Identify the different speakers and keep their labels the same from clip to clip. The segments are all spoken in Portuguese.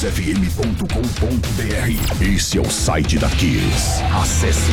Speaker 1: kissfm.com.br. Esse é o site da Kiss. Acesse.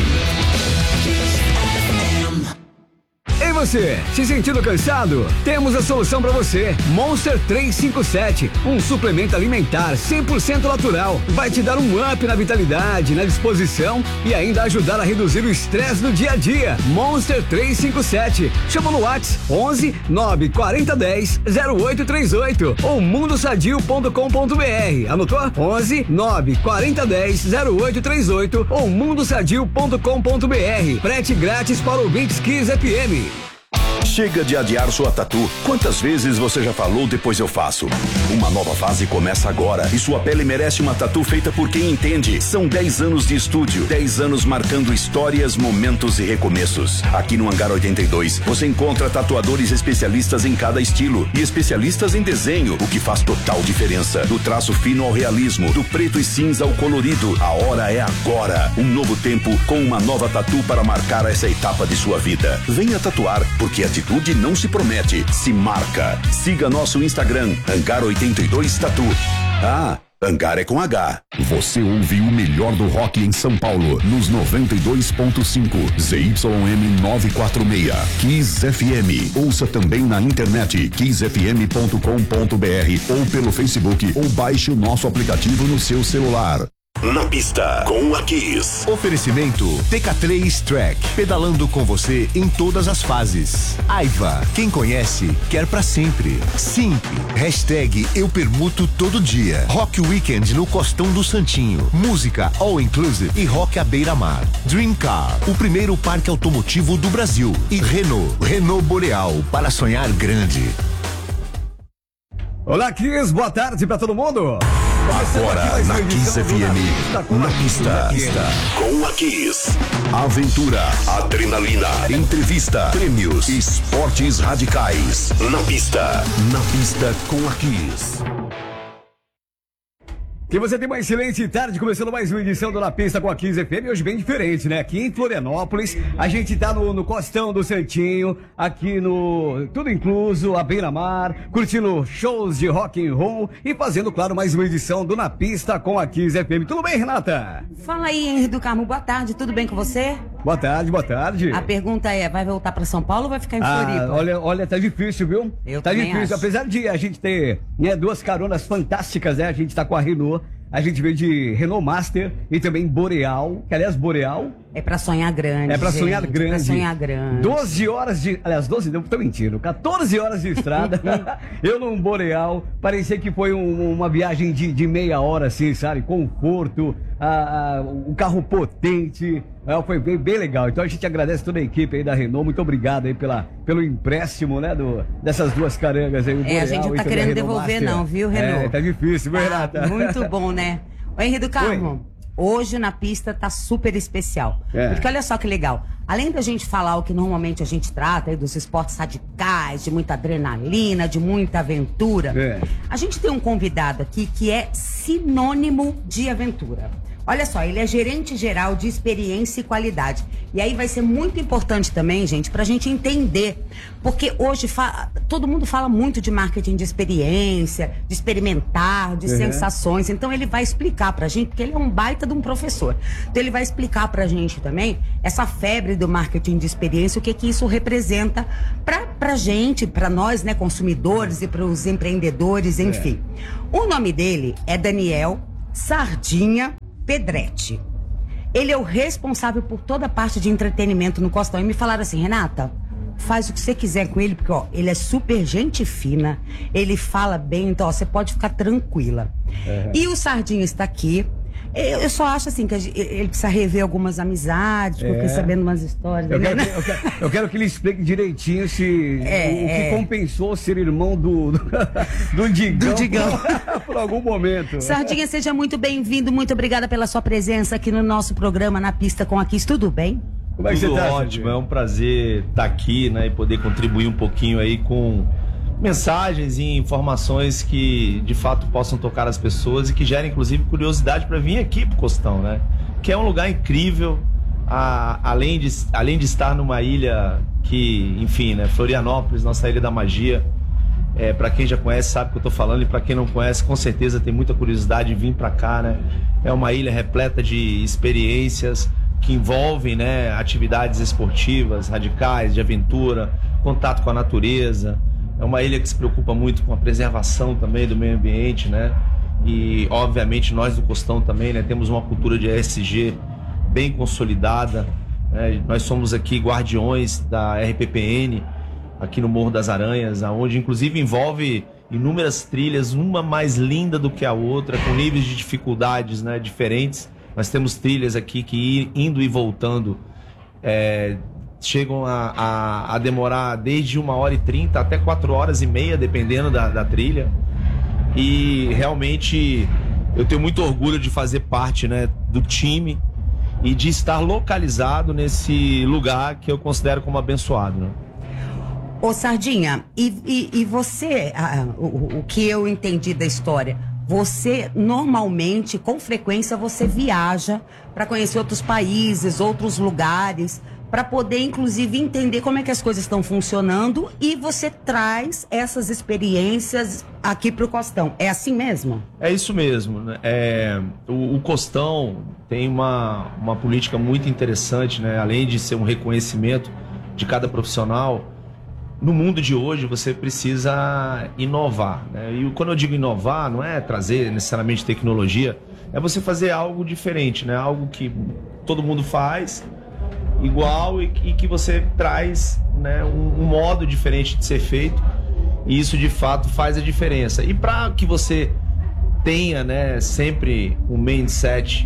Speaker 2: Ei você, se sentindo cansado? Temos a solução para você. Monster 357, um suplemento alimentar 100% natural. Vai te dar um up na vitalidade, na disposição e ainda ajudar a reduzir o estresse do dia a dia. Monster 357. Chama no WhatsApp 11 940 10 0838 ou mundosadio.com.br. Anotou? 11 940 10 0838 ou mundosadio.com.br. Frete grátis para ouvintes Kiss FM.
Speaker 1: Chega de adiar sua tatu. Quantas vezes você já falou depois eu faço? Uma nova fase começa agora e sua pele merece uma tatu feita por quem entende. São 10 anos de estúdio, 10 anos marcando histórias, momentos e recomeços. Aqui no Hangar 82, você encontra tatuadores especialistas em cada estilo e especialistas em desenho, o que faz total diferença. Do traço fino ao realismo, do preto e cinza ao colorido, a hora é agora. Um novo tempo com uma nova tatu para marcar essa etapa de sua vida. Venha tatuar, porque atitude não se promete, se marca. Siga nosso Instagram, Hangar 82 Tatu. Ah, Hangar é com H. Você ouviu o melhor do rock em São Paulo, nos 92.5 ZYM 946. Kiss FM. Ouça também na internet kissfm.com.br ou pelo Facebook ou baixe o nosso aplicativo no seu celular. Na pista com a Kiss.
Speaker 3: Oferecimento TK3 Track, pedalando com você em todas as fases. Aiva, quem conhece, quer pra sempre. Simp, hashtag eu permuto todo dia. Rock Weekend no Costão do Santinho. Música all inclusive e rock à beira-mar. Dream Car, o primeiro parque automotivo do Brasil. E Renault Boreal, para sonhar grande.
Speaker 2: Olá, Kiss, boa tarde pra todo mundo.
Speaker 1: Agora na Kiss FM, na pista, com a Kiss. Aventura, adrenalina, entrevista, prêmios, esportes radicais. Na pista com a Kiss.
Speaker 2: Que você tem uma excelente tarde, começando mais uma edição do Na Pista com a Kiss FM, hoje bem diferente, né? Aqui em Florianópolis, a gente tá no Costão do Santinho, aqui no Tudo Incluso, à beira-mar, curtindo shows de rock and roll e fazendo, claro, mais uma edição do Na Pista com a Kiss FM. Tudo bem, Renata?
Speaker 4: Fala aí, Henrique do Carmo, boa tarde, tudo bem com você?
Speaker 2: Boa tarde, boa tarde.
Speaker 4: A pergunta é, vai voltar pra São Paulo ou vai ficar em Floripa?
Speaker 2: Olha, tá difícil, viu? Tá difícil, acho. Apesar de a gente ter, né, duas caronas fantásticas, né? A gente tá com a Renault. A gente veio de Renault Master e também Boreal, que aliás, Boreal...
Speaker 4: É pra sonhar grande,
Speaker 2: É pra sonhar grande.
Speaker 4: Pra sonhar grande.
Speaker 2: 12 horas de... Aliás, 12 não, tô mentindo. 14 horas de estrada. Eu num Boreal. Parecia que foi uma viagem de meia hora, assim, sabe? Conforto, um carro potente. Foi bem legal. Então a gente agradece toda a equipe aí da Renault. Muito obrigado aí pelo empréstimo, né? Dessas duas carangas aí. O Boreal,
Speaker 4: a gente não tá querendo devolver
Speaker 2: Master.
Speaker 4: Não, viu, Renault?
Speaker 2: Tá difícil, viu, Renata?
Speaker 4: Muito bom, né? Ô, Henrique do Carmo. Hoje na pista tá super especial. Porque olha só que legal. Além da gente falar o que normalmente a gente trata aí dos esportes radicais, de muita adrenalina, de muita aventura, a gente tem um convidado aqui que é sinônimo de aventura. Olha só, ele é gerente geral de experiência e qualidade. E aí vai ser muito importante também, gente, pra gente entender. Porque hoje todo mundo fala muito de marketing de experiência, de experimentar, de sensações. Então ele vai explicar pra gente, porque ele é um baita de um professor. Então ele vai explicar pra gente também essa febre do marketing de experiência, o que isso representa pra gente, pra nós, né, consumidores e pros empreendedores, enfim. O nome dele é Daniel Sardinha Pedretti. Ele é o responsável por toda a parte de entretenimento no Costão. E me falaram assim, Renata, faz o que você quiser com ele, porque ó, ele é super gente fina, ele fala bem, então ó, você pode ficar tranquila. E o Sardinha está aqui. Eu só acho assim que ele precisa rever algumas amizades, porque eu fiquei sabendo umas histórias.
Speaker 2: Eu quero que ele explique direitinho se o que compensou ser irmão do Digão. Por algum momento.
Speaker 4: Sardinha, seja muito bem-vindo, muito obrigada pela sua presença aqui no nosso programa Na Pista com a Kiss. Tudo bem?
Speaker 2: Como é que você tá?
Speaker 5: Ótimo, é um prazer estar aqui, né, e poder contribuir um pouquinho aí com mensagens e informações que de fato possam tocar as pessoas e que gerem inclusive curiosidade para vir aqui pro Costão, né? Que é um lugar incrível, além de estar numa ilha que, enfim, né, Florianópolis, nossa ilha da magia, Para quem já conhece sabe o que eu tô falando, e para quem não conhece, com certeza tem muita curiosidade de vir para cá, né? É uma ilha repleta de experiências que envolvem, né, atividades esportivas, radicais, de aventura, contato com a natureza. É uma ilha que se preocupa muito com a preservação também do meio ambiente, né? E, obviamente, nós do Costão também, né, temos uma cultura de ESG bem consolidada, né? Nós somos aqui guardiões da RPPN, aqui no Morro das Aranhas, onde inclusive envolve inúmeras trilhas, uma mais linda do que a outra, com níveis de dificuldades, né, diferentes. Nós temos trilhas aqui que indo e voltando chegam a demorar desde 1h30 até 4h30, dependendo da trilha. E realmente eu tenho muito orgulho de fazer parte, né, do time e de estar localizado nesse lugar que eu considero como abençoado, né?
Speaker 4: Ô Sardinha, e você, o que eu entendi da história, você normalmente, com frequência, você viaja para conhecer outros países, outros lugares, para poder, inclusive, entender como é que as coisas estão funcionando, e você traz essas experiências aqui para o Costão. É assim mesmo?
Speaker 5: É isso mesmo, né? O Costão tem uma política muito interessante, né? Além de ser um reconhecimento de cada profissional. No mundo de hoje, você precisa inovar, né? E quando eu digo inovar, não é trazer necessariamente tecnologia, é você fazer algo diferente, né? Algo que todo mundo faz igual e que você traz, né, um modo diferente de ser feito, e isso de fato faz a diferença. E para que você tenha, né, sempre um mindset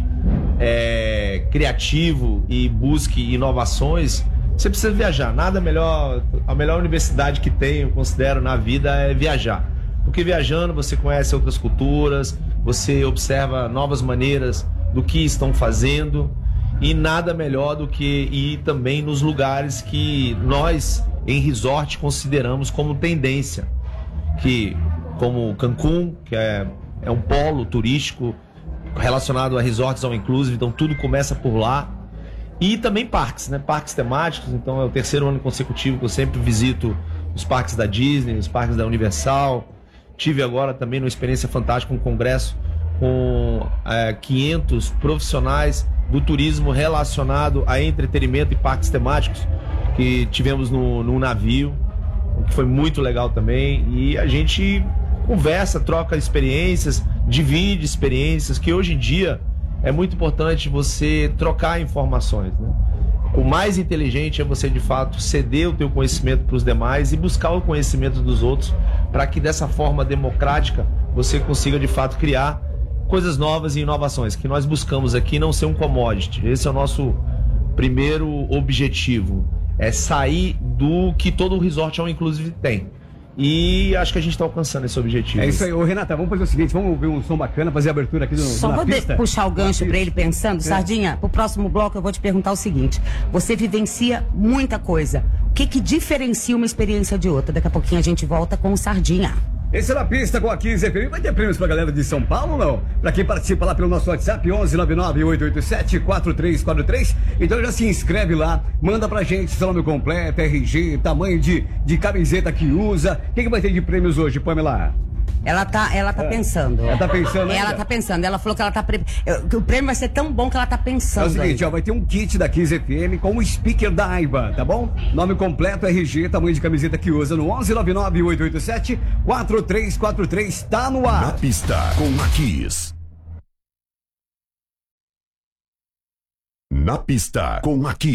Speaker 5: criativo e busque inovações, você precisa viajar. Nada melhor, a melhor universidade que tem, eu considero, na vida é viajar. Porque viajando você conhece outras culturas, você observa novas maneiras do que estão fazendo, e nada melhor do que ir também nos lugares que nós, em resort, consideramos como tendência. Como Cancún, que é um polo turístico relacionado a resorts all inclusive, então tudo começa por lá. E também parques, né? Parques temáticos. Então é o 3º ano consecutivo que eu sempre visito os parques da Disney, os parques da Universal. Tive agora também uma experiência fantástica, um congresso com 500 profissionais do turismo relacionado a entretenimento e parques temáticos, que tivemos no navio, que foi muito legal também. E a gente conversa, troca experiências, divide experiências, que hoje em dia é muito importante você trocar informações, né? O mais inteligente é você, de fato, ceder o teu conhecimento para os demais e buscar o conhecimento dos outros, para que dessa forma democrática você consiga, de fato, criar coisas novas e inovações, que nós buscamos aqui não ser um commodity. Esse é o nosso primeiro objetivo, é sair do que todo o resort all inclusive tem. E acho que a gente está alcançando esse objetivo.
Speaker 2: É isso aí. Ô, Renata, vamos fazer o seguinte, vamos ouvir um som bacana, fazer a abertura aqui
Speaker 4: Só vou puxar o gancho para ele pensando. Sardinha, pro próximo bloco eu vou te perguntar o seguinte: você vivencia muita coisa. O que diferencia uma experiência de outra? Daqui a pouquinho a gente volta com o Sardinha.
Speaker 2: Esse é Na Pista com a 15 FM. Vai ter prêmios pra galera de São Paulo ou não? Pra quem participa lá pelo nosso WhatsApp, 1199-887-4343. Então já se inscreve lá, manda pra gente seu nome completo, RG, tamanho de camiseta que usa. O que vai ter de prêmios hoje, Pamela?
Speaker 4: Ela tá pensando.
Speaker 2: Ela tá pensando, né?
Speaker 4: Ela tá pensando. Ela falou que ela tá... O prêmio vai ser tão bom que ela tá pensando.
Speaker 2: É o seguinte, ó, vai ter um kit da 15 FM com o speaker da Aiva, tá bom? Nome completo, RG, tamanho de camiseta que usa, no 1199-887-4343. Tá no ar.
Speaker 3: Na Pista com a Kiss. Na Pista com a Kiss.